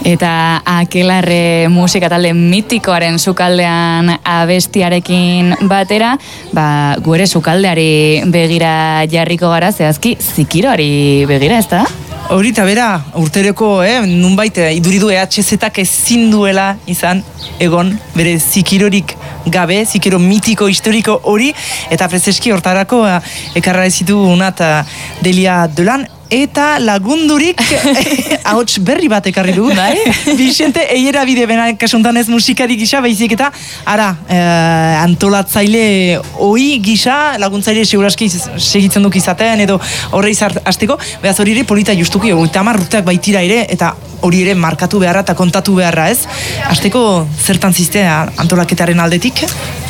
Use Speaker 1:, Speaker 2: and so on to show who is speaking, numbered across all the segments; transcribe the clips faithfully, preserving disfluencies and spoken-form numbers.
Speaker 1: Eta Akelarre musika talde mitikoaren sukaldean abestiarekin batera, ba, gu ere sukaldeari begira jarriko gara, zehazki zikiroari begira, ez da?
Speaker 2: Horita bera, urtereko, eh, nunbait, iduridu E H Z-ak ezin duela izan egon, bere zikirorik gabe, zikiro mitiko, historiko hori, eta prezeski hortarako eh, ekarra ezitu unat eh, Delia Dolan, eta lagundurik ahots berri bat ekarri du, bai? Vicente Eiera bide, bena kasuntan ez musikari gisa, baizik eta ara, eh, antolatzaile oi gisa, laguntzaile seguraski segitzen duk izaten, edo horre izart hasteko, behaz hori ere polita justuki, eta hamar urteak baitira ere, eta hori ere markatu beharra eta kontatu beharra, ez? Hasteko zertan ziste antolaketaren aldetik?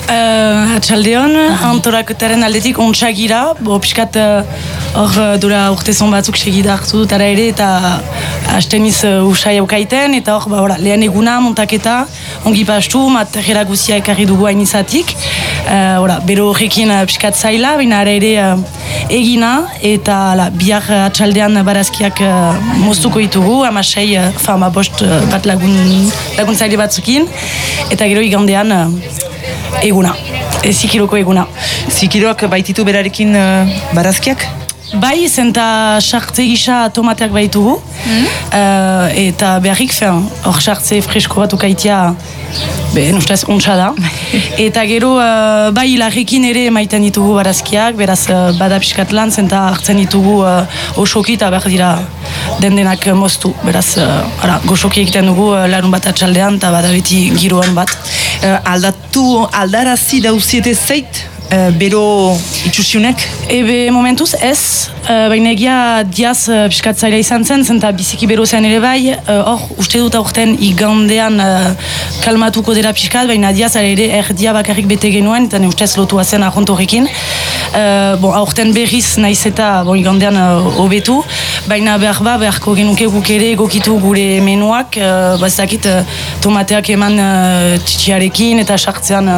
Speaker 3: Uh, Atxaldeon, antolaketaren aldetik ontsagira, bo piskat hor uh, dura urtezon batzuk segida hartu dut ara ere, eta hasteniz uh, usai aukaiten, eta hor ba, ora, lehen eguna montaketa, ongi pastu, materiala guzia ekarri dugu hain izatik, uh, ora, bero horrekin uh, piskat zaila, baina ara ere uh, egina, eta la, bihar uh, atxaldean barazkiak uh, moztuko ditugu, amasei, uh, fama bost uh, bat lagun, laguntzaile batzukin, eta gero igandean uh, eguna, e, zikiroko eguna.
Speaker 2: Zikiroak baititu berarekin uh, barazkiak?
Speaker 3: Bai, zenta sartze gisa tomateak baitugu, mm. uh, eta beharrik, hor sartze fresko bat ukaitia, be, nustaz, ontsa da. Eta gero, uh, bai, larrekin ere maiten ditugu barazkiak, beraz, uh, bada piskat lan, zenta hartzen ditugu uh, osoki eta behar dira den-denak moztu. Beraz, uh, ara, goxoki egiten dugu uh, larun bat atxaldean, eta bada beti giroan bat.
Speaker 2: Uh, aldatu, aldarazi dauziete zait, uh, bero itxusionek?
Speaker 3: Ebe momentuz ez, uh, baina egia diaz uh, piskat zaila izan zen, zenta biziki bero zen ere bai, hor uh, uste dut aurten igandean uh, kalmatuko dela piskat, baina diaz ere erdia bakarrik bete genuen, eta ne ustez lotua zen ahont horrekin. Uh, bon, aurten berriz naiz eta bon, igandean hobetu, uh, baina behar ba, beharko genuke guk ere egokitu gure menuak, uh, bazakit uh, tomateak eman uh, txiarekin eta sartzean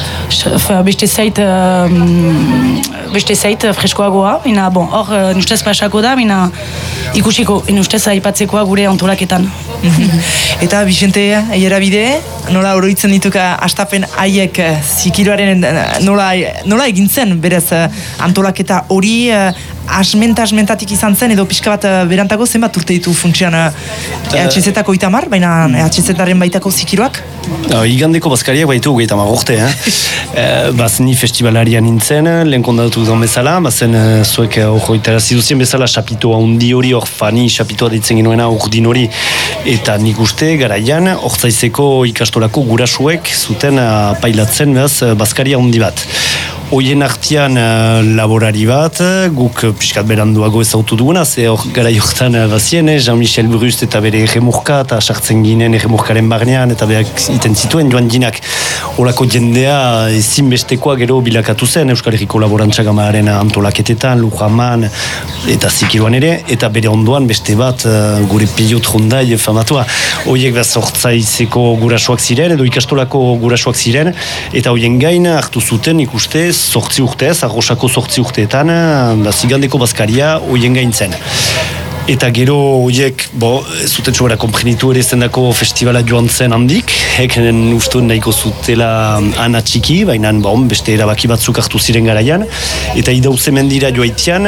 Speaker 3: uh, beste zait uh, beste zait freskoagoa, baina bon, hor uh, nustez pasako da, baina ikusiko, nustez aipatzekoa gure antolaketan.
Speaker 2: Eta Vicente Eiera bide, nola oroitzen dituka astapen haiek zikiroaren nola, nola egintzen berez antolaketa hori, asmenta-asmentatik izan zen, edo pixka bat berantago zenbat urte ditu funtsian E H Z-ako itamar, baina E H Z-aren baitako zikiroak?
Speaker 4: Uh, igandeko bazkariak baitu gehieta marrorte, eh? uh, baz ni festivalarian nintzen, lehen kondatu dudan bezala, bazen uh, zuek hori uh, itarazi bezala xapitoa undi hori, hor fani xapitoa ditzen genuena urdin hori, eta nik uste garaian, hortzaizeko ikastolako gurasuek zuten uh, pailatzen behaz uh, bazkaria undi bat. Hoien artian uh, laborari bat, guk uh, piskat beranduago ezautu duguna, ze hor gara jortan uh, bazien, eh? Jean-Michel Brust eta bere erremurka, eta sartzen ginen erremurkaren barnean, eta berak iten zituen joan ginak horako jendea ezinbestekoa gero bilakatu zen, Euskal Herriko Laborantza Gamararen antolaketetan, Lujaman, eta zikiroan ere, eta bere ondoan beste bat uh, gure pilot rondai famatua. Hoiek behaz hortzaizeko gurasoak ziren, edo ikastolako gurasoak ziren, eta hoien gain hartu zuten ikuste zortzi urtez, arrosako zortzi urteetan, zigandeko bazkaria hoien gaintzen. Eta gero horiek, bo, zuten sobera komprenitu ere zendako festivala joan zen handik, heken ustuen nahiko zutela ana txiki, baina bon, beste erabaki batzuk hartu ziren garaian, eta idauze mendira joaitian,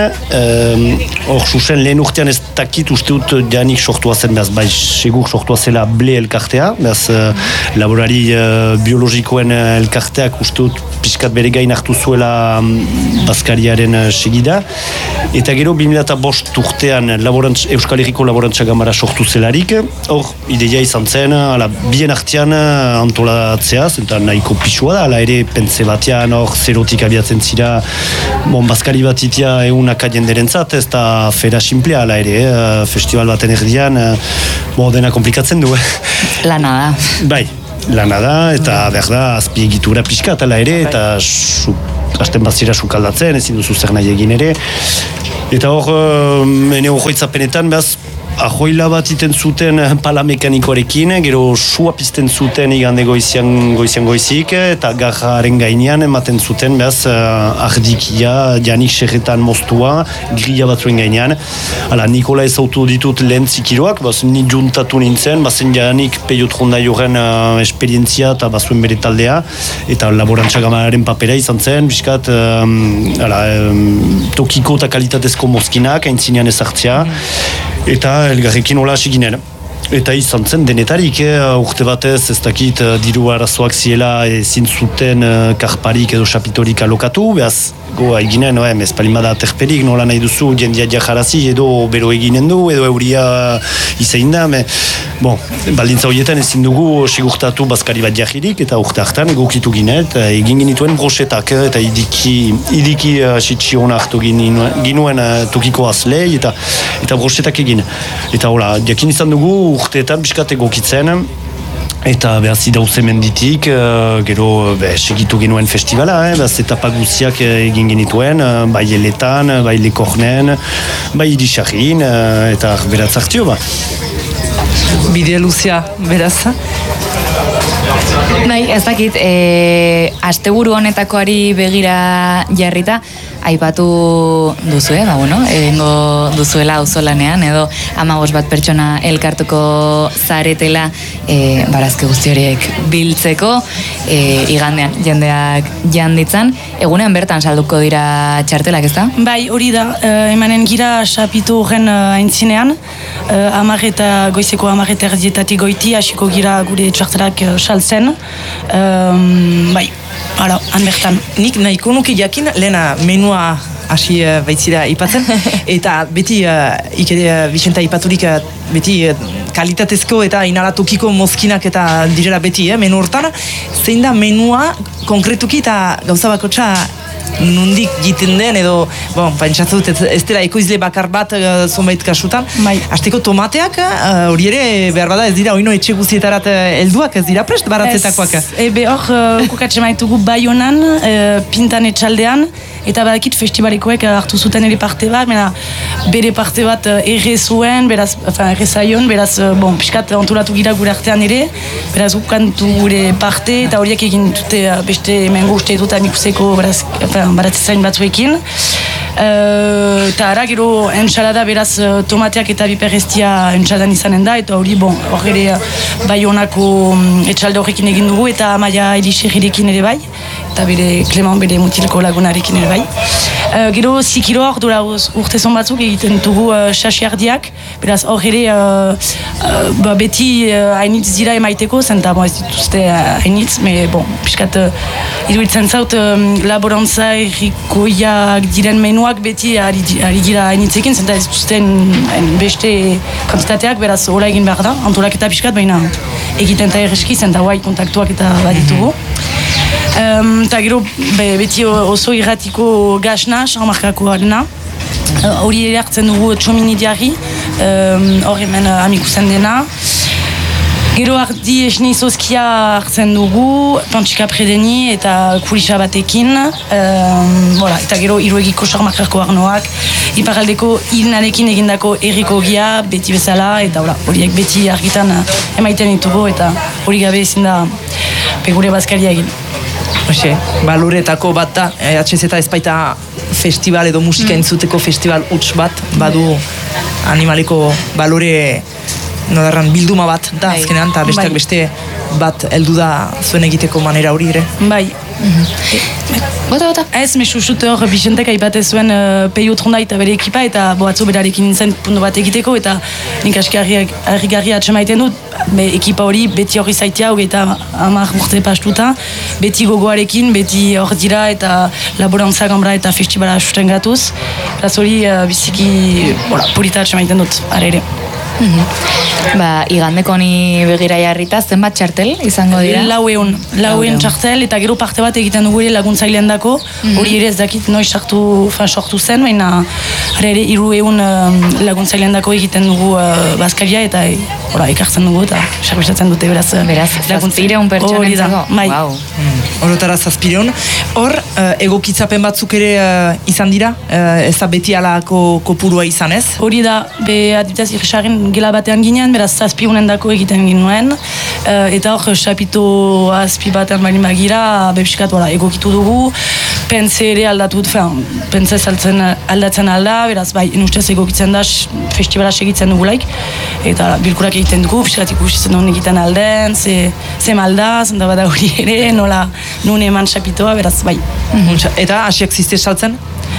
Speaker 4: hor um, susen lehen urtean ez dakit uste dut janik sortua zen, behaz, bai, segur sortua zela ble elkartea, behaz, uh, laborari uh, biologikoen elkarteak uste dut piskat bere gain hartu zuela um, bazkariaren uh, segida, eta gero bi mila bost urtean laborantz, Euskal Herriko Laborantza Gamara sortu zelarik, hor, ideia izan zen, ala, bien artean antolatzea, zenta nahiko pisua da, ala ere pentze batean, hor, zerotik abiatzen zira, bon, bazkari bat itia egunak jenderen zat, ez da fera simplea, ala ere, eh, festival baten erdian, eh, bo, dena komplikatzen du.
Speaker 1: Lana da.
Speaker 4: Bai, lana da, eta behar da, azpiegitura pixka, ala ere, eta su, hasten bazira sukaldatzen, ezin duzu zer nahi egin ere. Eta hor, ene horretzapenetan, behaz, ahoila bat iten zuten pala mekanikoarekin, gero sua pizten zuten igande goizian, goizian goizik, eta garraren gainean ematen zuten, behaz, uh, ardikia, janik serretan moztua, grilla batzuen gainean. Hala, Nikola ezautu ditut lehen zikiroak, baz, ni juntatu nintzen, bazen janik peiot ronda joren uh, esperientzia eta bazuen bere taldea, eta laborantzagamaren papera izan zen, biskat, um, hala, um, tokiko eta kalitatezko mozkinak, aintzinean ezartzea, eta elgarrekin hola hasi ginen. Eta izan zen denetarik, eh, urte batez ez dakit diru arazoak ziela ezin zuten uh, karparik edo sapitorik alokatu, behaz goa eginen, no, ez palimada terperik, nola nahi duzu jendia jarazi edo bero eginen du, edo euria izain da, me, bon, baldintza horietan ezin dugu sigurtatu bazkari bat jahirik, eta urte hartan egokitu ginen, eta egin ginituen brosetak, eta idiki, idiki uh, sitxiona hartu ginuen, ginuen uh, tokiko azlei, eta, eta brosetak egin. Eta hola, jakin izan dugu urteetan biskat egokitzen, eta behaz idauze menditik, uh, gero be, segitu genuen festivala, eh, behaz etapa guziak egin genituen, uh, bai eletan, bai lekornen, bai irisarrin, uh, eta beratz hartio, ba.
Speaker 2: Bide luzia, beraz?
Speaker 1: Bai, ez dakit, e, asteburu honetakoari begira jarrita, aipatu duzu, eh? Ba, bueno, egingo duzuela auzolanean, edo hamabos bat pertsona elkartuko zaretela e, barazke guzti horiek biltzeko, e, igandean jendeak janditzan, egunean bertan salduko dira txartelak, ez da?
Speaker 3: Bai, hori da, uh, emanen gira sapitu horren uh, aintzinean, uh, amarreta, goizeko amarreta erdietatik goiti, hasiko gira gure txartelak uh, saltzen, um, bai, hala, han bertan.
Speaker 2: Nik nahiko nuke jakin, lehena menua hasi uh, baitzira ipatzen, eta beti, uh, ikere uh, Vicenta ipaturik, uh, beti uh, kalitatezko eta inalatokiko mozkinak eta direla beti, eh, menu hortan, zein da menua konkretuki eta gauza bakotxa nondik jiten den, edo, bon, pentsatu dut, ez dela ekoizle bakar bat uh, zonbait kasutan.
Speaker 3: Bai.
Speaker 2: Azteko tomateak, hori uh, ere, behar bada ez dira, oino etxe guzietarat helduak, ez dira prest baratzetakoak.
Speaker 3: Ez, ebe hor, uh, kukatxe maitugu Baionan, uh, Pintan etxaldean, eta badakit festivalekoek hartu zuten ere parte bat, mena bere parte bat uh, erre zuen, beraz, enfin, erre zaion, beraz, uh, bon, piskat antolatu gira gure artean ere, beraz, gukantu gure parte, eta horiek egin dute uh, beste mengo uste dut amikuseko, beraz, enfin, baratzezain batzuekin. Uh, eta ara, gero, entxalada, beraz, tomateak eta biperreztia entxaladan izanen da, eta hori, bon, hor ere, Baionako um, etxalde horrekin egin dugu, eta Amaia Elixerrekin ere bai, eta bere Clement bere mutilko lagunarekin ere bai. Uh, gero, zikiro hor dura urtezon batzuk egiten dugu uh, xaxiardiak, beraz hor ere uh, uh, ba, beti uh, hainitz dira emaiteko, zenta bon, ez dituzte uh, hainitz, me bon, piskat uh, iruditzen zaut um, laborantza errikoiak diren menuak beti ari, ari gira hainitzekin, zenta ez dituzten beste kantitateak, beraz hola egin behar da, antolak eta piskat, baina egiten eta erreski, zenta guai kontaktuak eta baditugu. Um, eta gero be, beti oso irratiko gasna, markako arena. Hori uh, ere hartzen dugu txomini diarri, hori um, hemen uh, amikusen dena. Gero ardi esni izozkia hartzen dugu, pantxika predeni eta kulisa batekin. Um, voilà. Eta gero iruegiko sarmakarko arnoak, iparaldeko hilnarekin egindako erriko gia, beti bezala, eta horiek beti argitan uh, emaiten ditugu, eta hori gabe ezin da pegure bazkaria egin.
Speaker 2: Hoxe, baloretako bat da, H Z ez baita festival edo musika entzuteko festival huts bat, badu animaleko balore nodarran bilduma bat da azkenean, eta besteak beste bat heldu da zuen egiteko manera hori ere.
Speaker 3: Bai.
Speaker 1: Bota, bota.
Speaker 3: Ez, me susut hor Bicentek aipate zuen uh, Peio Tronda eta bere ekipa, eta boatzo berarekin nintzen punto bat egiteko, eta nik aski harrigarria atxemaiten dut, be, ekipa hori beti hori zaitea, hogeita hamar urte pastuta, beti gogoarekin, beti hor dira, eta laborantza gambra eta festivala susten gatuz, beraz hori uh, biziki bola, polita atxemaiten dut, ara ere.
Speaker 1: Mm-hmm. Ba, igandeko ni begira jarrita, zenbat txartel izango dira?
Speaker 3: Lau eun, lau eun txartel, eta gero parte bat egiten dugu ere laguntzailean dako, hori mm-hmm. ere ez dakit noiz sartu, fan sortu zen, baina ara ere iru eun um, laguntzailean dako egiten dugu uh, bazkaria, eta e, ora, ekartzen dugu, eta sarbizatzen dute beraz.
Speaker 1: Beraz, zazpireun pertsonen zago.
Speaker 3: Bai.
Speaker 1: Wow.
Speaker 2: Mm. Horotara zazpireun. Hor, uh, egokitzapen batzuk ere uh, izan dira, uh, ez da beti alako kopurua izan ez?
Speaker 3: Hori da, be aditaz irxaren gela batean ginen, beraz zazpi unendako egiten ginuen, uh, eta hor xapito azpi batean bali magira, bepsikat egokitu dugu, pentze ere aldatu dut, pentze saltzen aldatzen alda, beraz bai, enustez egokitzen da, festivala segitzen dugulaik, eta bilkurak egiten dugu, pixkat ikusitzen duen egiten alden, ze, ze malda, zenta bada hori ere, nola nun eman xapitoa, beraz bai.
Speaker 2: Mm-hmm. Eta hasiak ziste saltzen?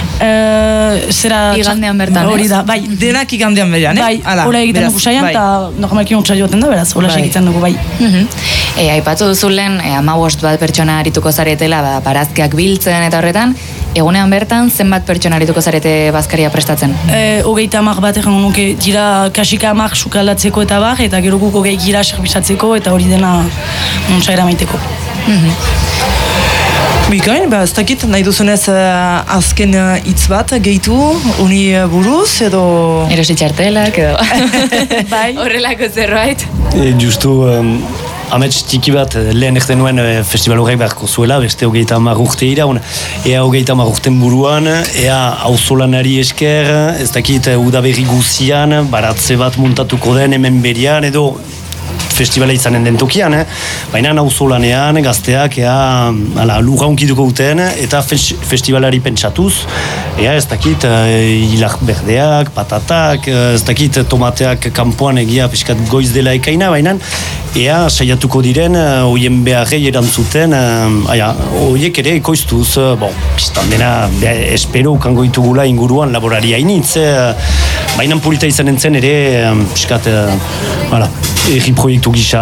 Speaker 3: Uh, zera
Speaker 1: igandean bertan,
Speaker 3: hori da, bai.
Speaker 2: Denak igandean bertan, eh?
Speaker 3: Bai, hola egiten dugu saian, eta bai. Normalki ontsa joaten da, beraz, hola segitzen dugu, bai.
Speaker 1: Mm-hmm. E, aipatu duzulen, e, amabost bat pertsona arituko zaretela, ba, barazkiak biltzen eta horretan, egunean bertan, zenbat pertsona arituko zarete bazkaria prestatzen?
Speaker 3: E, hogeita amak bat egan nuke, dira kasika amak sukaldatzeko eta bar, eta gero guk hogei gira serbizatzeko, eta hori dena ontsa eramaiteko.
Speaker 1: Mm-hmm.
Speaker 2: Bikain, ba, ez dakit, nahi duzunez uh, azken hitz uh, bat gehitu, uni uh, buruz, edo...
Speaker 1: Erosi txartelak, edo...
Speaker 3: bai.
Speaker 1: Horrelako zerbait.
Speaker 4: E, justu, um, amets txiki bat, lehen egten nuen uh, festival horrek beharko zuela, beste hogeita hamar urte iraun, ea hogeita hamar urten buruan, ea auzolanari esker, ez dakit, uh, udaberri guzian, baratze bat muntatuko den hemen berian, edo... festivala izanen den tokian, eh? Baina nauzolanean, gazteak, ea, ala, lurra unkituko duten, eta festivalari pentsatuz, ea, ez dakit, hilak berdeak, patatak, ez dakit, tomateak kanpoan egia piskat goiz dela ekaina, baina, ea, saiatuko diren, hoien beharrei erantzuten, aia, hoiek ere ekoiztuz, bon, pistan dena, espero ukango ditugula inguruan laborari hainitz, baina polita izanen zen ere, piskat, hala, erri proiektu gisa,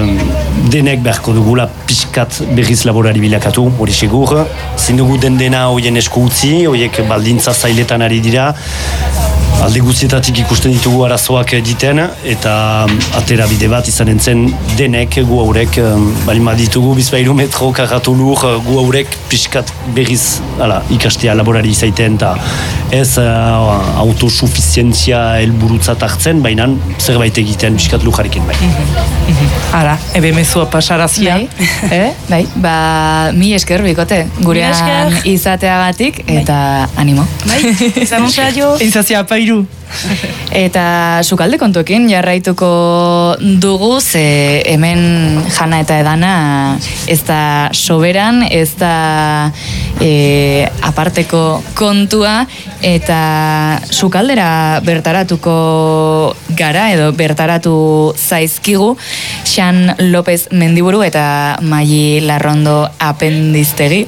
Speaker 4: denek beharko dugula pixkat berriz laborari bilakatu, hori segur. Zindugu den dena hoien esku utzi, hoiek baldintza zailetan ari dira, alde guztietatik ikusten ditugu arazoak diten, eta atera bide bat izanen zen denek gu haurek, bali ditugu bizpairu metro karratu lur, gu haurek pixkat berriz ala, ikastea laborari izaiten, eta ez uh, autosufizientzia helburutzat hartzen, baina zerbait egiten pixkat lujarekin bai.
Speaker 2: Ara, ebe mezua pasarazia.
Speaker 1: Bai, eh? Bai, ba, mi esker bikote, gurean izateagatik, eta animo.
Speaker 3: Bai, izan onzea jo.
Speaker 2: Izazia apairu.
Speaker 1: Eta sukalde kontuekin jarraituko dugu, ze hemen jana eta edana ez da soberan, ez da e, aparteko kontua, eta sukaldera bertaratuko gara, edo bertaratu zaizkigu, Xan López Mendiburu eta Maili Larrondo Apendiztegi.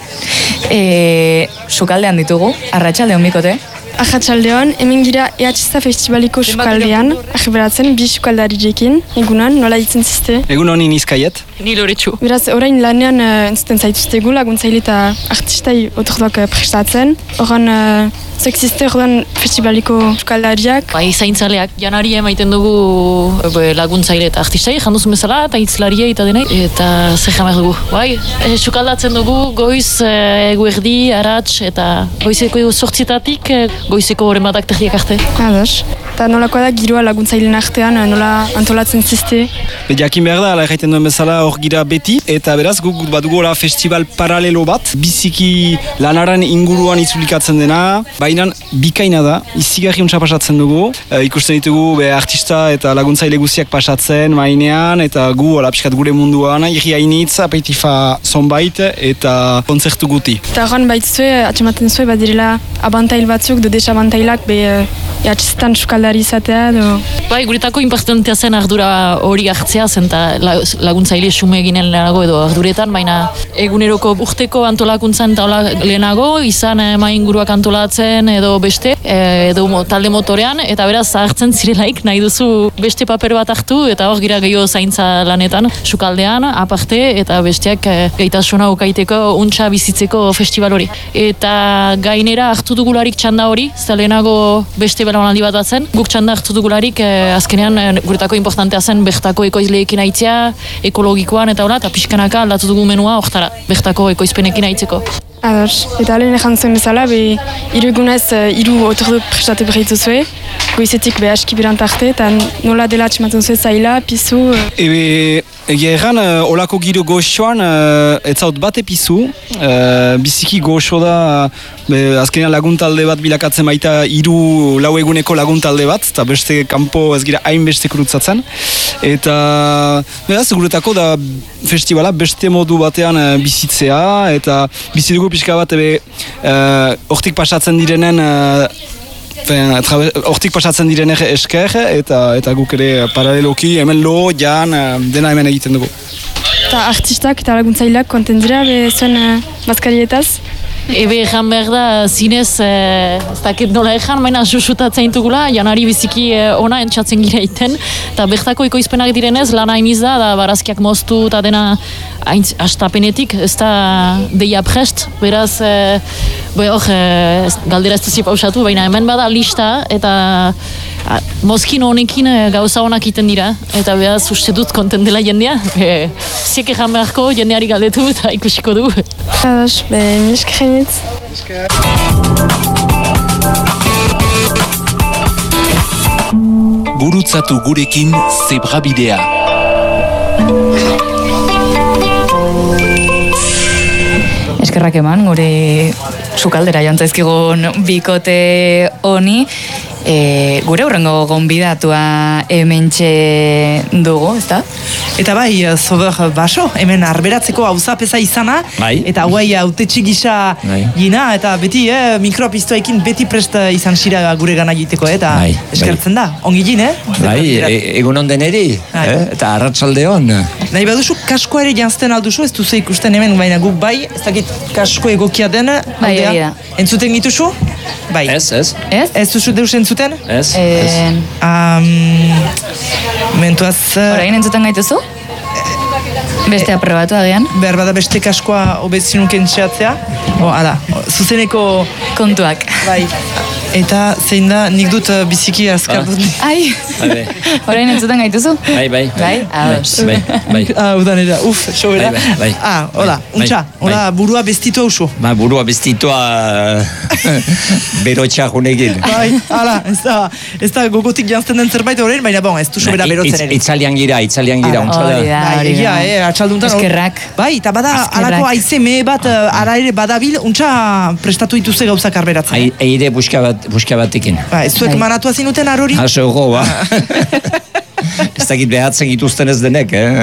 Speaker 1: E, sukaldean ditugu, arratsaldeon bikote.
Speaker 5: Arratsaldeon, hemen gira E H Z Festivaliko sukaldean, ahberatzen bi sukaldarirekin, egunan, nola ditzen ziste?
Speaker 6: Egunon inizkaiet.
Speaker 5: Ni loretsu. Beraz, orain lanean uh, entzuten zaituztegu, laguntzaile eta artistai otorduak uh, prestatzen. Horan, uh, zexiste orduan festivaliko sukaldariak.
Speaker 7: Bai, zaintzaleak, janari emaiten dugu be, laguntzaile eta artistai, janduzun bezala, eta itzlaria eta denai, eta zer jamar dugu. Bai, e, sukaldatzen dugu, goiz, e, guerdi, arats, eta goizeko sortzietatik, e, goizeko horren batak tegiak arte.
Speaker 5: Ados. Eta nolakoa da giroa laguntzaileen artean, nola antolatzen ziste?
Speaker 6: Jakin behar da, ala erraiten duen bezala hor gira beti, eta beraz guk badugu festival paralelo bat, biziki lanaren inguruan itzulikatzen dena, baina bikaina da, izigarri untsa pasatzen dugu, e, ikusten ditugu be, artista eta laguntzaile guziak pasatzen mainean, eta gu ala pixkat gure munduan, irri hainitz, apeitifa zonbait, eta kontzertu guti.
Speaker 5: Eta horren baitzue, atxematen zuen, badirela abantail batzuk, do desabantailak, be, jatxetan sukaldari izatea, do...
Speaker 7: Bai, guretako importantea zen ardura hori hartzea, zen eta laguntzaile xume eginen lehenago edo arduretan, baina eguneroko urteko antolakuntzan eta lehenago, izan ma inguruak antolatzen edo beste, edo talde motorean, eta beraz hartzen zirelaik nahi duzu beste paper bat hartu, eta hor gira gehiago zaintza lanetan, sukaldean, aparte, eta besteak gaitasuna ukaiteko, untxa bizitzeko festival hori. Eta gainera hartu dugularik txanda hori, zeta lehenago beste belaunaldi bat batzen, guk txanda hartu dugularik, eh, azkenean eh, guretako importantea zen bertako ekoizleekin aitzea, ekologikoan eta hola, eta pixkanaka aldatu dugu menua hortara, bertako ekoizpenekin aitzeko.
Speaker 5: Ados, eta lehen ezan zuen bezala, be, iru egunez, iru otordu prestatu berritu zuen, goizetik be aski berant arte, eta nola dela atxematen zuen zaila, pizu...
Speaker 6: Ebe, Egia erran, uh, olako giro goxoan, uh, etzaut bat epizu, uh, biziki goxo da, be, azkenean laguntalde bat bilakatzen baita hiru lau eguneko laguntalde bat, eta beste kanpo ez gira hainbeste kurutzatzen. Eta, beraz, guretako da festivala beste modu batean uh, bizitzea, eta bizitugu pixka bat, ebe, uh, hortik pasatzen direnen, uh, hortik pasatzen direnek esker eta eta guk ere paraleloki hemen lo, jan, dena hemen egiten dugu.
Speaker 5: Eta artistak eta laguntzaileak konten dira be zuen uh, maskarietaz?
Speaker 7: Ebe ejan behar da, zinez, eh, ez dakit nola ejan, baina susutatzen dugula, janari biziki eh, ona entzatzen gira iten, eta bertako ekoizpenak direnez, lan hainiz da, da barazkiak moztu eta dena haintz, astapenetik, ez da deia prest, beraz, eh, be hor, eh, galdera ez duzi pausatu, baina hemen bada lista, eta a, mozkin honekin eh, gauza honak iten dira, eta beraz uste dut konten dela jendea, e, ziek ejan beharko jendeari galdetu eta ikusiko du.
Speaker 5: Ados, be, miskrenitz.
Speaker 8: Gurutzatu gurekin zebrabidea.
Speaker 1: Eskerrak eman, gure sukaldera jantzaizkigun bikote honi. E, gure hurrengo gonbidatua hementxe dugu, ezta?
Speaker 2: Eta bai, Zober Baso, hemen arberatzeko auzapeza izana,
Speaker 9: bai.
Speaker 2: Eta guai autetxi gisa
Speaker 9: bai.
Speaker 2: gina, eta beti, eh, mikropistoekin beti prest izan zira gure gana egiteko, eta
Speaker 9: bai,
Speaker 2: eskertzen bai. da, ongi gine, eh?
Speaker 9: Bai, e, egun onden eri, eh? Eta arratsalde hon.
Speaker 2: Nahi baduzu, kasko ere jantzten alduzu, ez duzu ikusten hemen, baina guk bai, ez dakit kasko egokia den,
Speaker 1: bai, bai, da.
Speaker 2: Entzuten gituzu? Bai.
Speaker 9: Ez, ez.
Speaker 1: Ez?
Speaker 2: Ez duzu deus entzuten?
Speaker 9: Ez,
Speaker 1: e...
Speaker 9: ez.
Speaker 2: Um, mentuaz...
Speaker 1: Orain entzuten gaituzu? Beste aprobatu agian?
Speaker 2: Behar bada beste kaskoa obezinuken txeatzea. O, ala, zuzeneko...
Speaker 1: Kontuak.
Speaker 2: Bai. Eta zein da, nik dut uh, biziki azkar dut.
Speaker 1: Ai!
Speaker 9: Bai,
Speaker 1: Orain entzuten gaituzu?
Speaker 9: Bai, bai.
Speaker 1: Bai? Ados.
Speaker 9: Bai, bai.
Speaker 2: Ah, udanera, uf, sobera.
Speaker 9: Bai, bai, bai.
Speaker 2: Ah, hola, untxa, hola, burua bestitua usu.
Speaker 9: Ba, burua bestitua berotxa junegin.
Speaker 2: Bai, ala, ez da, ez da gogotik jantzten den zerbait horrein, baina bon, ez du sobera berotzen ere.
Speaker 9: Itzalian gira, itzalian gira, untxa da.
Speaker 1: Hori da,
Speaker 2: Bai,
Speaker 1: hori
Speaker 2: egia,
Speaker 1: da.
Speaker 2: eh, atxalduntan.
Speaker 1: Eskerrak.
Speaker 2: Bai, eta bada, alako aize mehe bat, ara ere badabil, untxa prestatu dituze gauzak arberatzen.
Speaker 9: Ai, eire buska bat, buska batekin.
Speaker 2: Ba, ez zuek manatua zinuten arori?
Speaker 9: Haso ego, ba. Ez dakit behatzen gituzten ez denek, eh?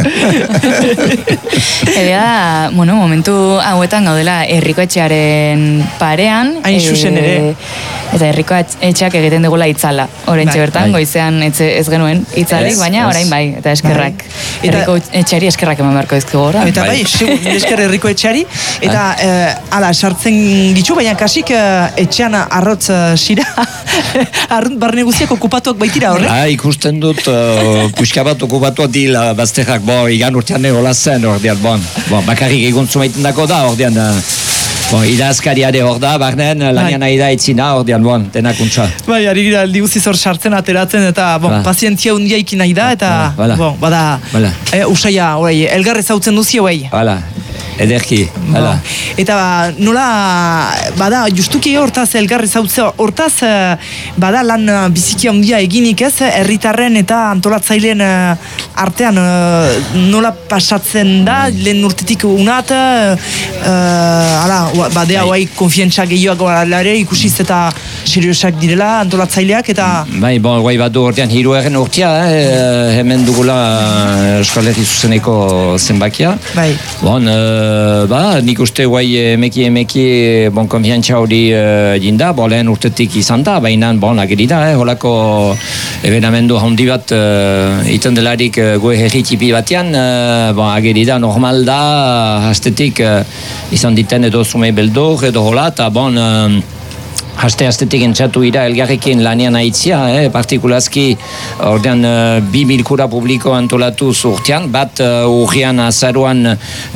Speaker 1: Ega, bueno, momentu hauetan gaudela herriko etxearen parean.
Speaker 2: Hain zuzen ere.
Speaker 1: Eta herriko etxeak egiten dugula itzala. Orentxe
Speaker 2: Bai,
Speaker 1: bertan,
Speaker 9: bai.
Speaker 1: goizean etxe, ez genuen itzalik,
Speaker 9: Ez,
Speaker 1: baina
Speaker 9: ez.
Speaker 1: orain bai, eta eskerrak.
Speaker 2: Eta-
Speaker 1: Herriko etxeari eskerrak eman beharko dizkigu gora.
Speaker 2: Eta bai, segur, mila esker herriko etxeari. Eta, eh, ala, sartzen gitu, baina kasik eh, etxean arrotz uh, sira. Arrunt barne guziak okupatuak baitira horre.
Speaker 9: Ba, ikusten dut, uh, puska bat okupatuak dila bazterrak, bo, igan urtean egola zen, ordean, bon, bon, bakarrik egun zumaiten dako da, ordean, uh, bon, idazkariare hor da, barnen, lanian nahi da etzina, ordean, bon, denak untsa.
Speaker 2: Bai, ari gira aldi guziz hor sartzen, ateratzen, eta, bon,
Speaker 9: Ba.
Speaker 2: pazientzia hundia ikin nahi da, eta,
Speaker 9: Ba, bala.
Speaker 2: bon, bada,
Speaker 9: Bala.
Speaker 2: eh, usaia, orai, elgar ezautzen duzi, oai.
Speaker 9: Hala, ederki, hala.
Speaker 2: Eta nola, bada, justuki hortaz elgarri zautzea, hortaz, eh, bada lan eh, biziki handia eginik ez, herritarren eta antolatzaileen eh, artean eh, nola pasatzen da, lehen urtetik unat, eh, ala, ua- badea
Speaker 9: Bai.
Speaker 2: guai konfientza gehiago alare, ikusiz eta seriosak direla antolatzaileak, eta
Speaker 9: Bai, bon, guai bat du ordean hiru erren urtea, eh, hemen dugula Euskal Herri zuzeneko zenbakia.
Speaker 2: bai.
Speaker 9: Bon, eh, ba, nik uste guai emeki emeki, bon, konfiantza hori uh, jinda, bon, lehen urtetik izan da, baina, bon, ageri da, eh, holako ebenamendu handi bat uh, iten delarik uh, goe herri tipi batean, uh, bon, ageri da, normal da, hastetik uh, izan diten edo zume beldur, edo hola, eta bon, uh, Haste-hastetik entzatu ira elgarrekin lanian aitzia, eh, partikulazki ordean uh, bi bilkura publiko antolatu urtean, bat uh, urrian azaruan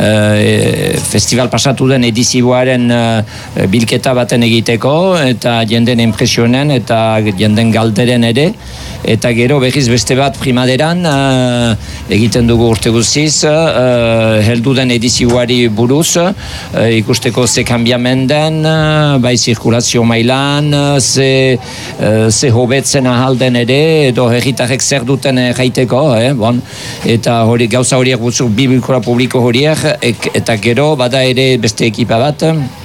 Speaker 9: uh, festival pasatu den ediziboaren uh, bilketa baten egiteko, eta jenden impresionen, eta jenden galderen ere, eta gero berriz beste bat primaderan uh, egiten dugu urte guztiz, uh, heldu den ediziboari buruz, uh, ikusteko ze kanbiamenden, uh, bai zirkulazio maila, lan, ze, ze hobetzen ahalden ere, edo herritarrek zer duten jaiteko, eh, bon. Eta hori, gauza horiek gutzu bibilkora publiko horiek, ek, eta gero bada ere beste ekipa bat,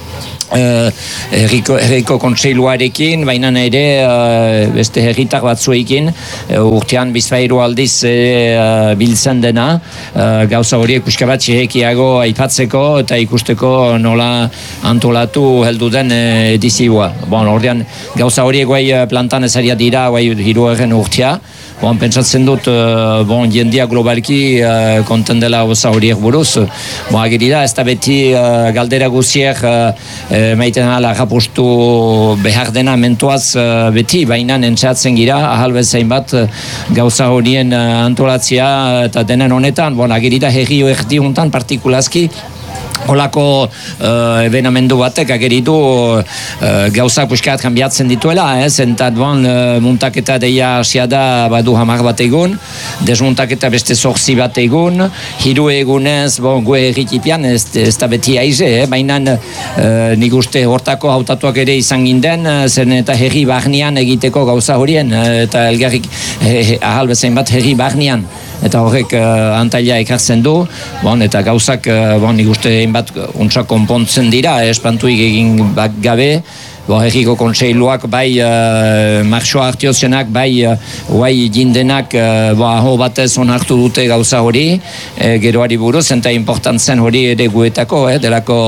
Speaker 9: Uh, herriko, herriko kontseiluarekin, baina ere uh, beste herritar batzuekin uh, urtean bizpairu aldiz uh, biltzen dena uh, gauza horiek puska bat txirekiago aipatzeko eta ikusteko nola antolatu heldu den uh, edizioa. Bon, ordean gauza horiek guai plantan ezaria dira guai hirugarren urtea. Bon, pentsatzen dut, uh, bon, jendia globalki uh, konten dela gauza horiek buruz. Bon, agerida, ez da beti uh, galdera guziek uh, maiten ala rapostu behar dena mentuaz uh, beti, baina entzatzen gira, ahal bezain bat uh, gauza horien uh, antolatzia eta denen honetan, bon, agerida herri erdi untan partikulazki, holako uh, ebenamendu batek ageritu uh, gauzak puskat kanbiatzen dituela, eh? Zentat bon, uh, muntaketa deia hasia da badu hamar bat egun, desmuntaketa beste zorzi bat egun, hiru egunez, bon, gue erritipian ez, ez da beti aize, eh? Baina uh, nik uste hortako hautatuak ere izan ginden, zen eta herri barnean egiteko gauza horien, eta elgarrik eh, ahal bezain bat herri barnean. Eta horrek uh, antaila ekartzen du, bon, eta gauzak, uh, bon, nik uste bat untsa konpontzen dira, espantuik egin bak gabe, bo, herriko kontseiluak, bai uh, marxoa hartiozionak, bai uh, guai jindenak uh, bo, aho batez onartu dute gauza hori, eh, geroari buruz, eta importantzen hori ere guetako, eh, delako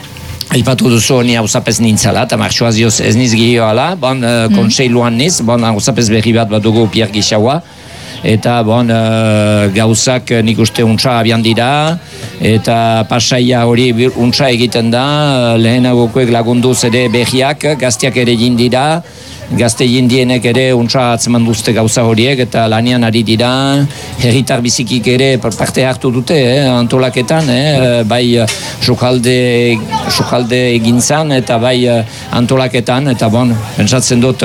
Speaker 9: aipatu duzu honi hauzapez nintzala, eta marxoa zioz ez niz gehioala, bon, uh, kontseiluan niz, bon, hauzapez berri bat badugu Pierre Gixaua, eta bon, uh, gauzak nik uste untsa abian dira, eta pasaia hori untsa egiten da, lehenagokoek lagunduz ere behiak, gazteak ere jindira, gazte jindienek ere untsa atzeman duzte gauza horiek, eta lanian ari dira, herritar bizikik ere parte hartu dute, eh, antolaketan, eh, bai sukalde, sukalde egintzan, eta bai antolaketan, eta bon, pentsatzen dut,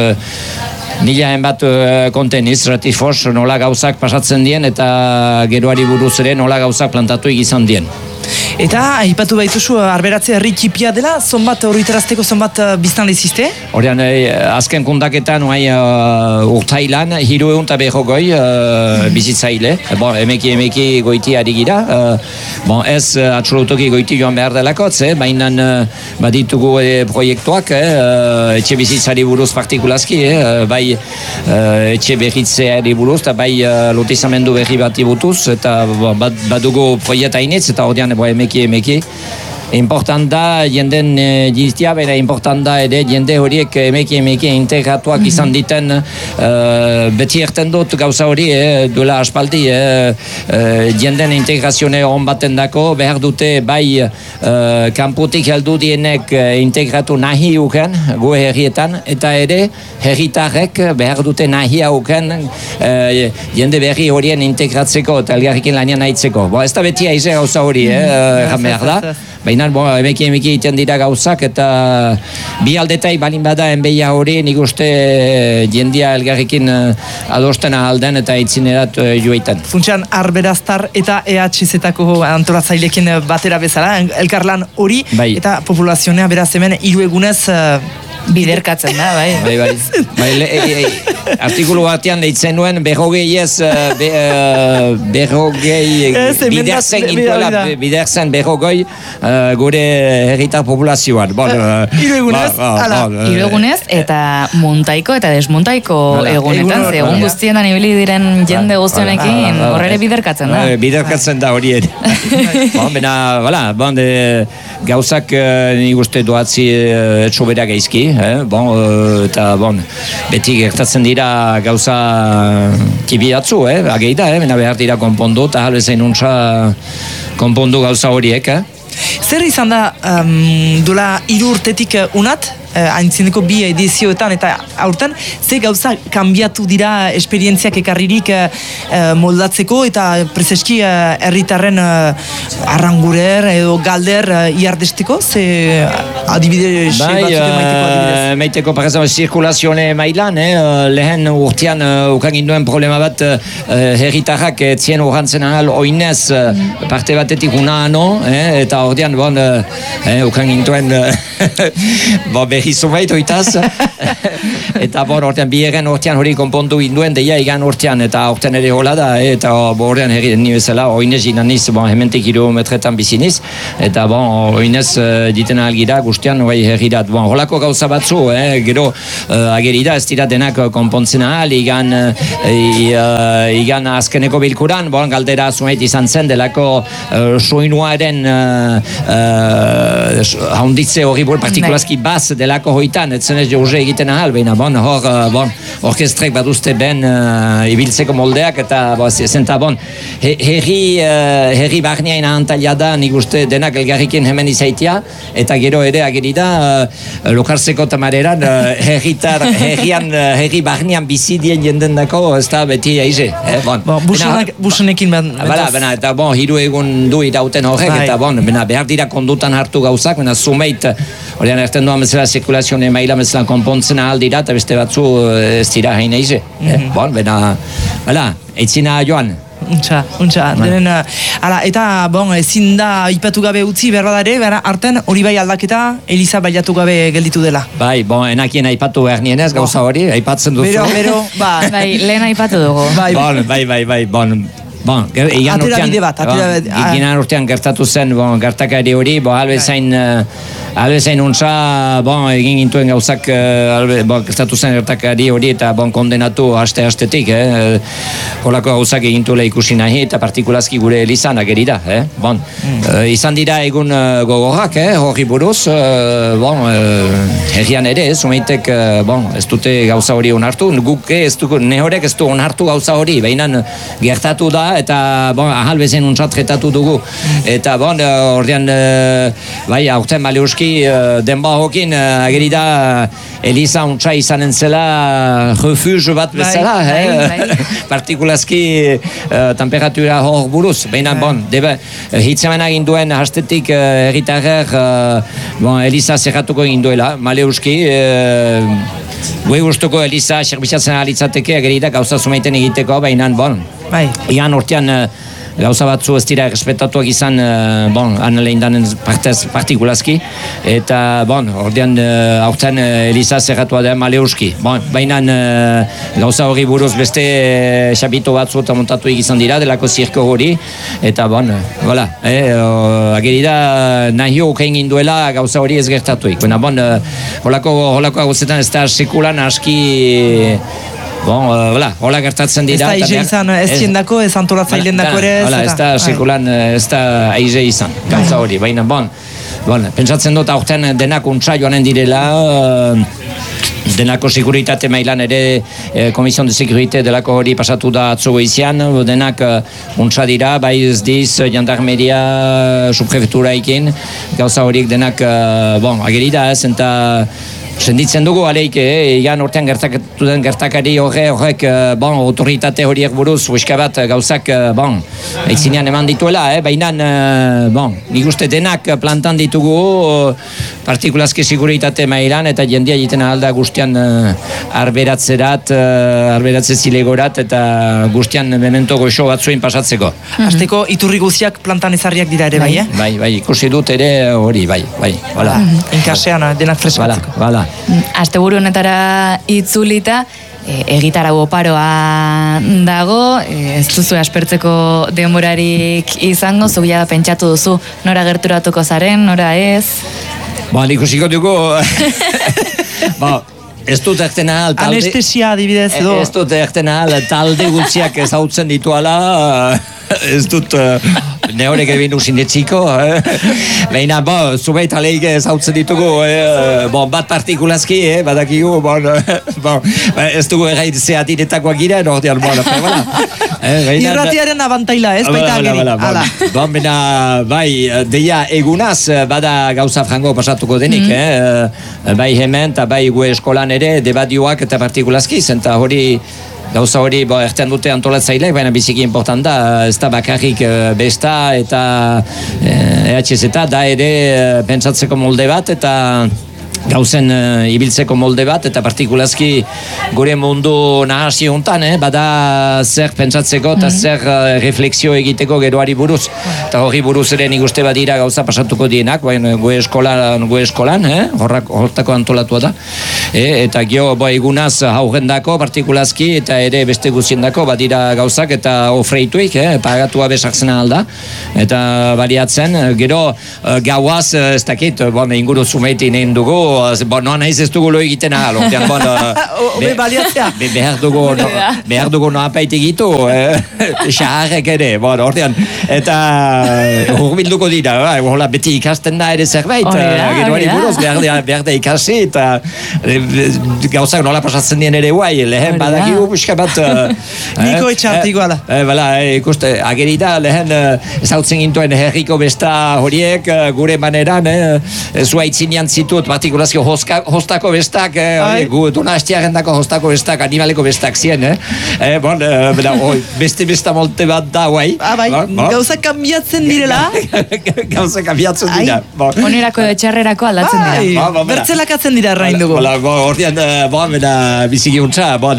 Speaker 9: nila enbat uh, konteniz, ratifos, nola gauzak pasatzen dien, eta geroari buruz ere nola gauzak plantatu egizan dien.
Speaker 2: Eta, aipatu baituzu, arberatze herri txipia dela, zonbat horriterazteko zonbat uh, biztan lehiziste?
Speaker 9: Horrean, eh, azken kundaketan, oai, uh, urtailan, hiru egun eta beho goi uh, bizitzaile. Bon, emeki emeki goiti ari gira. Uh, bon, ez uh, atxolotoki goiti joan behar delakotz, eh? Baina uh, baditugu eh, proiektuak, eh? uh, etxe bizitzari buruz partikulazki, eh? bai uh, etxe berritzeari buruz, eta bai uh, lotizamendu berri bati butuz, eta bad, badugu proiekta initz, eta horrean, bo, emeki emeki. Important da, jenden e, jiztia, bera important da ere jende horiek emeki emeki integratuak izan diten uh, beti erten dut gauza hori, eh, duela aspaldi, eh, uh, jenden integrazione hon baten dako, behar dute bai uh, kanpotik heldu dienek integratu nahi uken, gu herrietan, eta ere herritarrek behar dute nahi uken uh, jende berri horien integratzeko eta elgarrikin lanian haitzeko. Bo, ez da beti aize gauza hori, eh, uh, behar da. Baina, bo, emeki emeki egiten dira gauzak, eta bi aldetai balin bada enbeia hori, nik uste jendia elgarrikin adosten ahalden eta itzinerat joeiten.
Speaker 2: Funtsean, arberaztar eta E H Z-ako antolatzailekin batera bezala, elkarlan hori, bai. Eta populazionea beraz hemen hiru egunez
Speaker 1: biderkatzen da, bai.
Speaker 9: Bai, bai. bai le, e, e, artikulu batean deitzen nuen berrogei ez, be, uh, berrogei biderzen gintuela, biderzen berrogei uh, gure herritar populazioan. Bon, uh,
Speaker 2: hiru egunez, ala.
Speaker 1: Hiru egunez, eta montaiko eta desmontaiko egunetan, ze egun guztietan ibili diren jende guztionekin, horre biderkatzen da.
Speaker 9: Biderkatzen da hori ere. Bon, bena, voilà, bon, de, gauzak uh, nik uste doatzi uh, etxobera geizki, eh? Bon, uh, eta bon, beti gertatzen dira gauza tibiatzu, eh? Ageida, eh? Bena behar dira konpondu, eta halbezain untsa konpondu gauza horiek, eh?
Speaker 2: Zer izan da, um, dola hiru urtetik unat, eh, aintzineko bi edizioetan eta aurten, ze gauza kanbiatu dira esperientziak ekarririk eh, moldatzeko eta prezeski herritarren eh, arrangurer edo galder eh, iardesteko, ze adibide xe
Speaker 9: bai,
Speaker 2: batzuk emaiteko adibidez?
Speaker 9: Meiteko, par exemple, zirkulazione mailan, eh, lehen urtean uh, ukan ginduen problema bat uh, herritarrak etzien urrantzen ahal oinez uh, parte batetik una ano, eh, eta ordean, bon, uh, eh, ukan ginduen uh, bo, herri zumeit oitaz. Eta bon, ortean biherren ortean hori konpontu induen, deia igan ortean, eta ortean ere hola da, eta ortean herri ni bezala, oinez inaniz, bon, hementik kilometretan biziniz, eta bon, oinez diten algira guztian, hori herrirat, bon, holako gauza batzu, eh, gero uh, agerida ez dira denak konpontzen ahal, igan, uh, igan azkeneko bilkuran, bon, galdera zumeit izan zen, delako uh, soinuaren uh, uh, haunditze hori bol, partikulazki baz delako hoitan, etzen ez jauze egiten ahal, baina bon, hor, uh, bon, orkestrek baduzte ben uh, ibiltzeko moldeak, eta bon, zenta bon, he, herri, uh, herri barniain ahantalia da, nik uste denak elgarrikin hemen izaitia, eta gero ere agerida uh, lokarzeko tamareran uh, herritar, herrian, uh, herri barnian bizidien jenden dako, ez da beti aize. Eh? Bon,
Speaker 2: bon, busunekin ben...
Speaker 9: Bala, bena, eta bon, hiru egun du irauten horrek, bai. Eta bon, bena, behar dira kondutan hartu gauzak, bena, zumeit, horrean erten duan bezala zirkulazioen emaila bezala konpontzen ahal dira, eta beste batzu ez dira hain aize. Mm -hmm. eh? Bon, bena, bala, eitzina joan.
Speaker 2: Untxa, untxa, denen, ala, eta, bon, ezin da ipatu gabe utzi berbadare, bera, arten hori bai aldaketa, Eliza baiatu gabe gelditu dela.
Speaker 9: Bai, bon, enakien aipatu behar nienez, gauza hori, aipatzen duzu.
Speaker 2: Bero, bero, ba.
Speaker 1: Bai, lehen aipatu dugu.
Speaker 9: Bai, bon, bai, bai, bai, bon. Bon, igan
Speaker 2: urtean, bide bat, atera
Speaker 9: igan urtean gertatu zen, bon, gertakari hori, bon, albezain, albezain untza, bon, egin gintuen gauzak, albe, bon, gertatu zen gertakari hori, eta bon, kondenatu haste-hastetik, eh, holako gauzak egintuela ikusi nahi, eta partikulazki gure Elizan agerida, eh, bon, mm. uh, izan dira egun uh, gogorrak, eh, horri buruz, uh, bon, uh, herrian ere, ez, umeitek, uh, bon, ez dute gauza hori onartu, guk ez du, nehorek ez du onartu gauza hori, behinan gertatu da, eta bon, ahal bezen untzat tretatu dugu. Eta bon, ordean, bai, aurten maleuski denba hokin agerida Eliza untza izanen zela refugio bat bezala, bai, eh? Bai, bai. Partikulazki uh, temperatura hor buruz. Baina, bon, debe, hitzeman egin duen hastetik uh, erritarrer uh, bon, Eliza zerratuko egin duela, maleuski, uh, gue gustuko Eliza serbizatzen alitzateke agerida gauza zumeiten egiteko, baina, bon, bai. Ian urtean uh, gauza batzu ez dira respetatuak izan, uh, bon, analein danen partez partikulazki, eta, bon, ordean uh, aurten uh, Eliza zerratua da maleuski. Bon, baina uh, gauza hori buruz beste uh, xabito batzu eta montatu egizan dira, delako zirko hori, eta, bon, voilà, eh, uh, agerida nahi hokein induela gauza hori ez gertatuik. Baina, bon, uh, holako, holako gauzetan ez da sekulan aski... Bon, hola, uh, hola gertatzen dira.
Speaker 2: Ez da aize izan, ez ziendako, ez antolatzailen dako ere.
Speaker 9: Hola, ez da sekulan, ez da aize izan, gauza hori, baina, bon, bon, pentsatzen dut aurten denak untsa joanen direla, uh, denako seguritate mailan ere eh, Komision de Securite delako hori pasatu da atzo goizian, denak uh, untsa dira, bai ez diz, jandarmeria, subprefeturaikin, gauza horiek denak, uh, bon, agerida ez, eta senditzen dugu aleik, eh, igan urtean gertakatu den gertakari horre, horrek, uh, bon, autoritate horiek buruz, hueska bat gauzak, uh, bon, eitzinean eman dituela, eh, baina, uh, bon, nik uste denak plantan ditugu, uh, partikulazki seguritate mailan, eta jendia egiten alda guztian uh, arberatzerat, uh, arberatze zilegorat, eta guztian memento goxo batzuin pasatzeko.
Speaker 2: Azteko iturri guziak plantan ezarriak dira ere, bai, eh?
Speaker 9: Bai, bai, ikusi dut ere hori, bai, bai, hola.
Speaker 2: Inkasean, denak freskatzeko.
Speaker 9: Bala,
Speaker 1: Asteburu honetara itzulita, e, egitarau oparoa dago, e, ez duzu aspertzeko denborarik izango, zu bila pentsatu duzu, nora gerturatuko zaren, nora ez?
Speaker 9: Ba, nik usiko dugu... ba, ez dut erten ahal...
Speaker 2: Talde... Anestesia adibidez edo...
Speaker 9: Ez dut erten ahal talde gutxiak ezautzen dituala... Ez dut... Ne horrek egin usin etziko, eh? Baina, bo, zubeit aleik ezautzen ditugu, eh? Bon, bat partikulazki, eh? Badakigu, bon, bon, ez dugu errait zeatinetakoak gira, nordean, bon, voilà.
Speaker 2: Eh, irratiaren abantaila, ez baita ageri.
Speaker 9: Bon, bena, bai, deia egunaz, bada gauza frango pasatuko denik, mm -hmm. eh? Bai hemen, eta bai gue eskolan ere, debadioak eta partikulazki, zenta hori... Gauza hori, bo, erten dute antolatzaileak, baina biziki important da, ez da bakarrik uh, besta eta uh, E H Z eta da ere uh, pentsatzeko molde bat, eta gauzen uh, ibiltzeko molde bat, eta partikulazki gure mundu nahasi hontan, eh? Bada zer pentsatzeko eta zer uh, refleksio egiteko geroari buruz. Eta horri buruz ere nik uste badira gauza pasatuko dienak, baina gue eskolan, gue eskolan, eh? Horrak, hortako antolatua da. E, eta gio, bo, egunaz haurendako partikulazki, eta ere beste guziendako badira gauzak eta ofreituik, eh? Pagatua besartzen alda. Eta baliatzen, gero uh, gauaz, uh, ez dakit, bon, inguru zumeiti nein dugu, bon, noan naiz ez dugu lo egiten ahal, ordean, bon,
Speaker 2: Obe baliatzea.
Speaker 9: Be, behar dugu, no, behar dugu no apait egitu, eh? Xaharrek ere, bon, ordean, eta hurbilduko dira, ba, hola, beti ikasten da ere zerbait, geroari buruz, behar, behar da ikasi, eta e, gauzak nola pasatzen dien ere guai, lehen badakigu buska bat.
Speaker 2: Niko etxartiko ala.
Speaker 9: E, bala, e, ikuste, ageri da, lehen ezautzen gintuen herriko besta horiek, gure maneran, eh, zuaitzinean zitut, partikulazio hostako bestak, eh, gu donastiaren dako hostako bestak, animaleko bestak zien, eh? Eh, bon, eh, bera, oh, beste besta molte bat da, guai.
Speaker 2: Ah, bai, bon, bon. Gauza kambiatzen direla.
Speaker 9: Gauza kambiatzen dira. Bon.
Speaker 1: Onerako etxarrerako aldatzen dira.
Speaker 9: Bon, bon,
Speaker 2: bertzelakatzen dira errain dugu.
Speaker 9: Bon, bon, ordean, bon, bera, biziki untza, bon,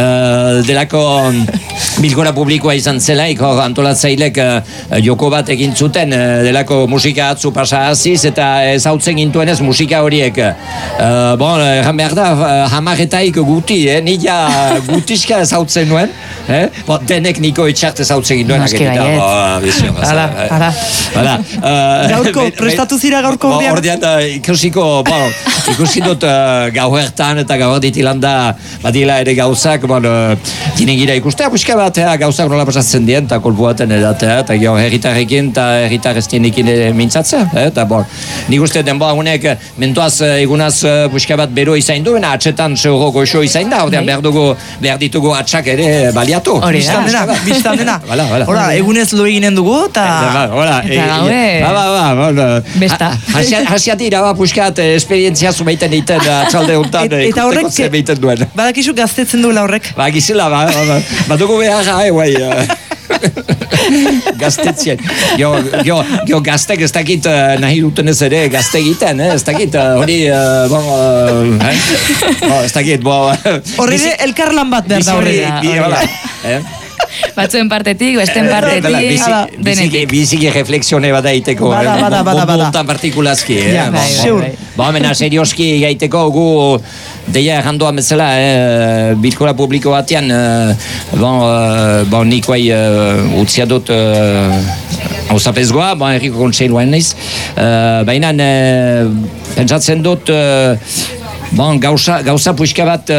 Speaker 9: uh, delako bilkora publikoa izan zelaik, hor antolatzailek uh, joko bat egin zuten, uh, delako musika atzu pasa haziz, eta ezautzen gintuenez musika horiek. Uh, bon, erran behar da, uh, hamaretaik guti, eh? Nila gutiska ezautzen nuen, eh? Bon, denek niko itxart ezautzen gintuen.
Speaker 1: Noski baiet.
Speaker 2: Hala, hala.
Speaker 9: Hala.
Speaker 2: Gaurko, prestatu zira gaurko
Speaker 9: ordean? Ordean, ikusiko, bon, ikusi dut uh, gau hertan eta gau ditilan da, badila ere gauzak, bon, uh, dinegira ikustea, buska bat, eh, gauzak nola pasatzen dien, eta kolbuaten edatea, eta gero herritarrekin, eta herritarreztienekin mintzatzea, eta bon, nik uste denboa honek mentuaz egunaz buska bat bero izain du, bena atxetan zeuro goxo izain da, ordean behar dugu, behar ditugu atxak ere baliatu.
Speaker 2: Hori da, biztan dena. Hora, egunez lo eginen dugu, eta...
Speaker 1: Eta gaue...
Speaker 9: Ba, ba, ba,
Speaker 1: besta.
Speaker 9: Hasiati iraba puskat esperientzia zumeiten iten atxalde honetan, ikusteko zemeiten duen.
Speaker 2: Badakizu gaztetzen duela horrek?
Speaker 9: Ba, gizela, ba, ba, dugu behar, hai, guai... gaztetzien. Gio, gio, gio gaztek ez dakit uh, nahi duten ez ere gazte egiten, eh? Ez dakit hori, uh, bon, uh, eh? Bo, ez dakit, bo...
Speaker 2: Horrele, elkarlan bat behar da horrela.
Speaker 9: Eh?
Speaker 1: Batzuen partetik, besten partetik,
Speaker 9: denetik. Biziki reflexione bada iteko,
Speaker 2: bada, bada, bada, bada.
Speaker 9: Muntan partikulazki.
Speaker 2: Ja, bai, bai.
Speaker 9: Ba, mena, serioski gaiteko gu deia errandoan bezala, eh, bilkora publiko batean, eh, bon, eh, bon, nik guai uh, utzia dut uh, hausapezgoa, bon, erriko kontseiluan naiz, uh, baina uh, pentsatzen dut uh, bon, gauza, gauza puxka bat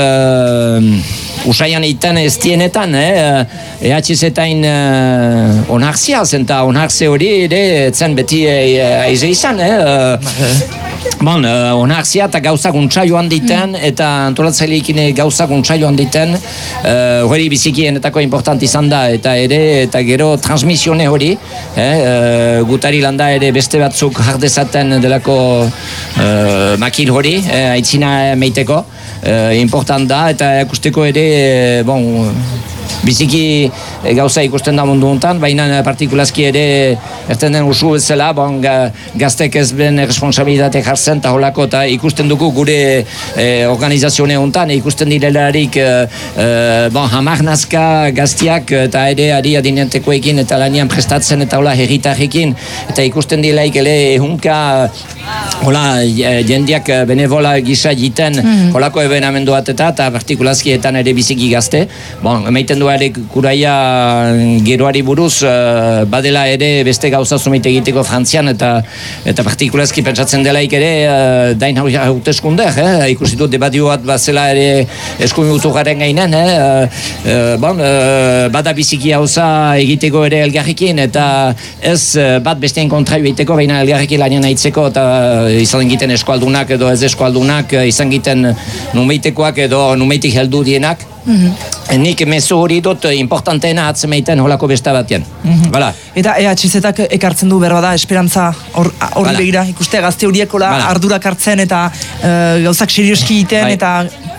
Speaker 9: uh, usaian iten ez dienetan, eh? Ehatxizetain uh, onartzia, zenta onartze hori ere etzen beti aize izan, eh? Bon, uh, onartzia eta gauzak untsa joan diten, mm. eta antolatzaileekin gauzak untsa joan diten, uh, hori bizikienetako important izan da, eta ere, eta gero transmisione hori, eh? uh, gutari landa ere beste batzuk jardezaten delako uh, makil hori, eh? aitzina meiteko, uh, important da, eta ikusteko ere, bon, biziki gauza ikusten da mundu honetan, baina partikulazki ere erten den usu bezala, bon, gaztek ez ben responsabilitate jartzen eta holako, eta ikusten dugu gure eh, organizazione honetan, ikusten direlarik eh, bon, hamar nazka gaztiak eta ere ari adinentekoekin eta lanian prestatzen eta hola herritarrekin, eta ikusten direlaik ere ehunka hola jendiak benevola gisa jiten mm. holako ebenamendu bat eta eta partikulazkietan ere biziki gazte, bon, emaiten du ere kuraia geroari buruz uh, badela ere beste gauza zumeit egiteko Frantzian eta eta partikulazki pentsatzen delaik ere uh, dain hauteskunder, eh? Ikusi dut debadio bat bazela ere eskuin garen gainen, eh? uh, bon, uh, bada biziki gauza egiteko ere elgarrikin eta ez uh, bat besteen kontraio egiteko, baina elgarrikin lanien aitzeko eta uh, izan egiten eskualdunak edo ez eskualdunak, uh, izan egiten numeitekoak edo numeitik heldu dienak. Mm-hmm. Nik mezu hori dut importanteena atzemeiten holako besta batien. Mm-hmm. Voilà.
Speaker 2: Eta E H Z-ak ekartzen du berba da, esperantza horri or, begira, ikuste gazte horiek hola ardurak hartzen eta uh, gauzak serioski iten eta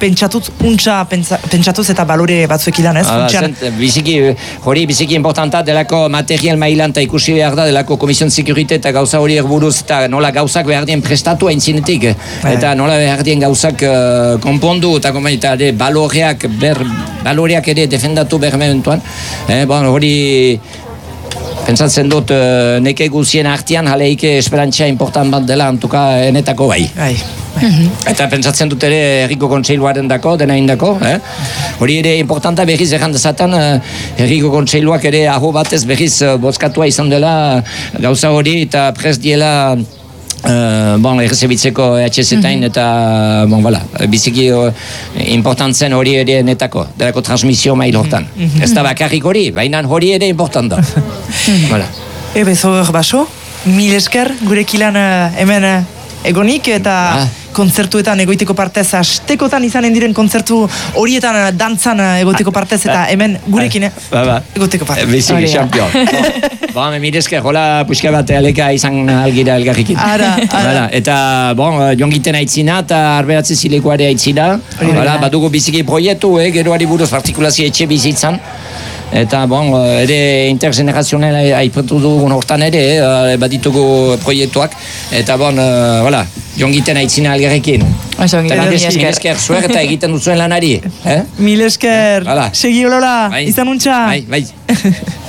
Speaker 2: pentsatuz, untsa pentsa, pentsatuz eta balore batzuek ilan, ez?
Speaker 9: Hala,
Speaker 2: Funtsean.
Speaker 9: zent, biziki, hori biziki importanta delako material mailan eta ikusi behar da delako Komision Securite eta gauza hori buruz eta nola gauzak behar dien prestatu aintzinetik eta nola behar dien gauzak uh, konpondu eta eta ere baloreak ber, baloreak ere defendatu behar mementuan eh, bon, hori pentsatzen dut uh, neke guzien artian jaleike esperantzia important bat dela antuka enetako bai.
Speaker 2: Bai.
Speaker 9: Eta pentsatzen dut ere herriko kontseiluaren dako, dena indako, eh? Hori ere importanta berriz erran dezaten uh, herriko kontseiluak ere aho batez berriz uh, bozkatua izan dela gauza hori eta prest diela Uh, bon, errezebitzeko E H Z-tain eta, bon, voilà, biziki uh, importantzen hori ere netako, delako transmisio mail hortan. Ez da bakarrik hori, baina hori ere importanta. Voilà.
Speaker 2: Ebe, zor baso, mil esker gurekilan uh, hemen uh, egonik eta
Speaker 9: Ah.
Speaker 2: kontzertuetan egoiteko partez, astekotan izanen diren kontzertu horietan uh, dantzan uh, egoiteko partez eta hemen gurekin eh,
Speaker 9: Ba, ba.
Speaker 2: egoiteko partez.
Speaker 9: Biziki,
Speaker 2: Hori da.
Speaker 9: champion. Ba, me mire esker, hola puxka bat aleka izan algira elgarrikin.
Speaker 2: Ara, ara.
Speaker 9: Voilà, eta, bon, jongiten aitzina eta arberatze zilekoare aitzina.
Speaker 2: Hori da.
Speaker 9: Voilà, badugu biziki proiektu, eh, geroari buruz partikulazio etxe bizitzan. Eta, bon, ere intergenerazionel aipatu dugun hortan ere, eh, baditugu proiektuak. Eta, bon, uh, voilà, jongiten aitzina algarrekin.
Speaker 1: Oso, ongi,
Speaker 9: Eta
Speaker 1: mil
Speaker 9: mil
Speaker 1: esker.
Speaker 9: esker, zuer eta egiten duzuen lanari. Eh?
Speaker 2: Mil esker,
Speaker 9: Hala.
Speaker 2: segi olola,
Speaker 9: Bai.
Speaker 2: izan untxa.
Speaker 9: Bai, bai.